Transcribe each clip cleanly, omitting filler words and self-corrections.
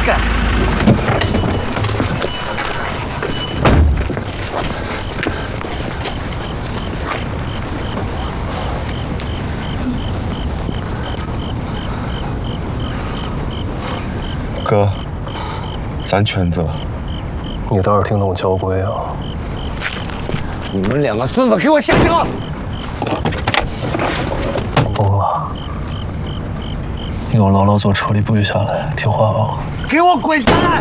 干！ 哥，咱全责。 你倒是听懂交规啊！ 你们两个孙子，给我下车！ 疯了！你给我牢牢坐车里，不许下来，听话啊！ 给我滚下来！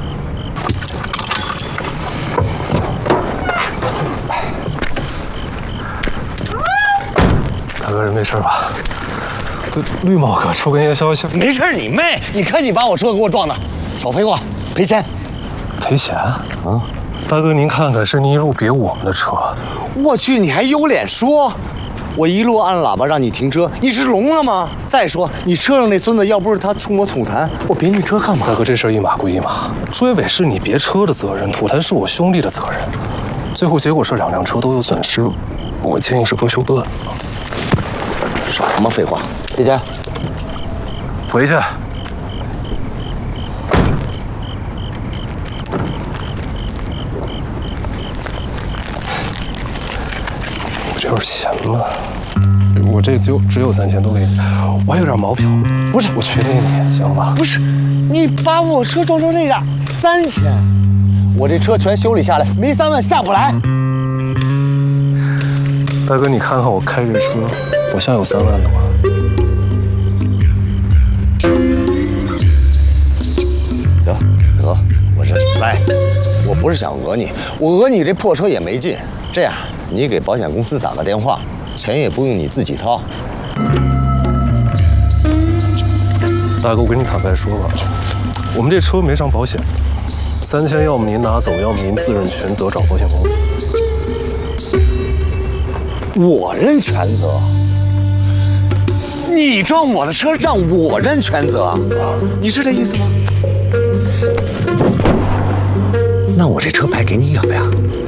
大哥，人没事吧？这绿帽哥出个夜宵去， 没事你妹！你看你把我车给我撞的，少废话，赔钱。 赔钱啊！大哥，您看看，是您一路别我们的车。 我去，你还有脸说？我一路按喇叭让你停车，你是聋了吗？再说你车上那孙子，要不是他冲我吐痰，我别你车干嘛？ 大哥，这事儿一码归一码，追尾是你别车的责任，吐痰是我兄弟的责任。最后结果是2辆车都有损失，我建议是不修断。 少他妈废话，赔钱。 回去。就是钱嘛，我这只有3000，都给你。我还有点毛票， 不是我缺你，行吧？ 不是，你把我车撞成这样，3000，我这车全修理下来没3万下不来。 大哥，你看看我开这车，我像有3万的吗？得，我认栽。我不是想讹你，我讹你这破车也没劲。这样，你给保险公司打个电话，钱也不用你自己掏。大哥，我跟你坦白说吧，我们这车没上保险，3000要么您拿走，要么您自认全责找保险公司。我认全责？你撞我的车让我认全责？你是这意思吗？那我这车牌给你要不要？